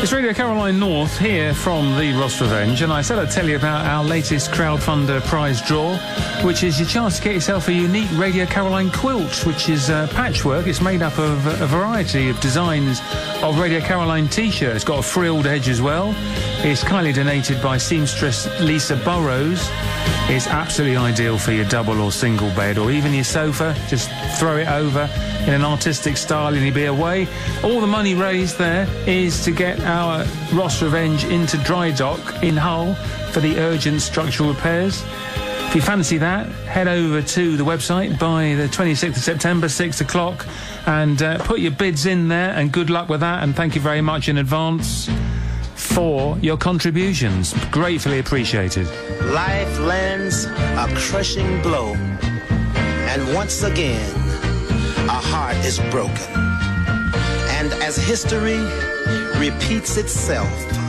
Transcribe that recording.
It's Radio Caroline North here from the Ross Revenge, and I said I'd tell you about our latest crowdfunder prize draw, which is your chance to get yourself a unique Radio Caroline quilt, which is patchwork. It's made up of a variety of designs of Radio Caroline t-shirts. It's got a frilled edge as well. It's kindly donated by seamstress Lisa Burrows. It's absolutely ideal for your double or single bed, or even your sofa. Just throw it over in an artistic style and you'll be away. All the money raised there is to get our Ross Revenge into dry dock in Hull for the urgent structural repairs. If you fancy that, head over to the website by the 26th of September, 6 o'clock, and put your bids in there, and good luck with that, and thank you very much in advance for your contributions. Gratefully appreciated. Life lands a crushing blow, and once again, a heart is broken. And as history repeats itself,